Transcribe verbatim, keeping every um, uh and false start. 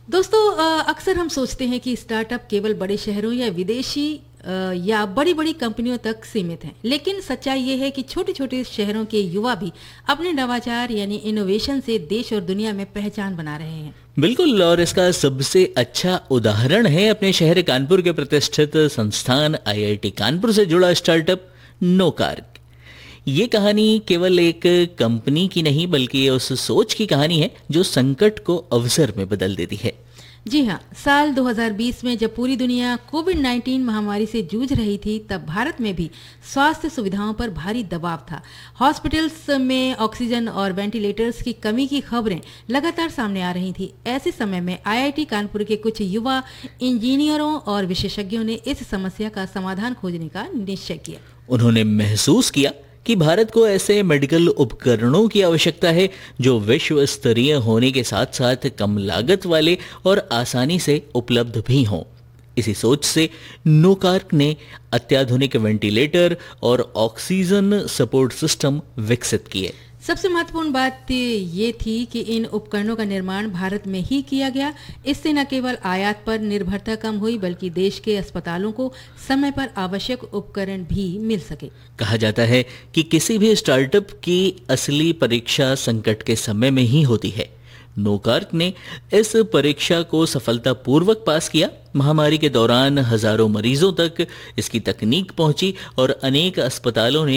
दोस्तों अ, अक्सर हम सोचते हैं कि स्टार्टअप केवल बड़े शहरों या विदेशी अ, या बड़ी बड़ी कंपनियों तक सीमित हैं, लेकिन सच्चाई ये है कि छोटे छोटे शहरों के युवा भी अपने नवाचार यानी इनोवेशन से देश और दुनिया में पहचान बना रहे हैं। बिल्कुल, और इसका सबसे अच्छा उदाहरण है अपने शहर कानपुर के प्रतिष्ठित संस्थान आईआईटी कानपुर से जुड़ा स्टार्टअप नोकार्क। ये कहानी केवल एक कंपनी की नहीं बल्कि उस सोच की कहानी है जो संकट को अवसर में बदल देती है। जी हाँ, साल दो हज़ार बीस में जब पूरी दुनिया कोविड उन्नीस महामारी से जूझ रही थी, तब भारत में भी स्वास्थ्य सुविधाओं पर भारी दबाव था। हॉस्पिटल्स में ऑक्सीजन और वेंटिलेटर्स की कमी की खबरें लगातार सामने आ रही थी। ऐसे समय में आईआईटी कानपुर के कुछ युवा इंजीनियरों और विशेषज्ञों ने इस समस्या का समाधान खोजने का निश्चय किया। उन्होंने महसूस किया कि भारत को ऐसे मेडिकल उपकरणों की आवश्यकता है जो विश्व स्तरीय होने के साथ साथ कम लागत वाले और आसानी से उपलब्ध भी हों। इसी सोच से नोकार्क ने अत्याधुनिक वेंटिलेटर और ऑक्सीजन सपोर्ट सिस्टम विकसित किए। सबसे महत्वपूर्ण बात ये थी कि इन उपकरणों का निर्माण भारत में ही किया गया। इससे न केवल आयात पर निर्भरता कम हुई बल्कि देश के अस्पतालों को समय पर आवश्यक उपकरण भी मिल सके। कहा जाता है कि किसी भी स्टार्टअप की असली परीक्षा संकट के समय में ही होती है। नोकार्क ने इस परीक्षा को सफलतापूर्वक पास किया। महामारी के दौरान हजारों मरीजों तक इसकी तकनीक पहुंची और अनेक अस्पतालों ने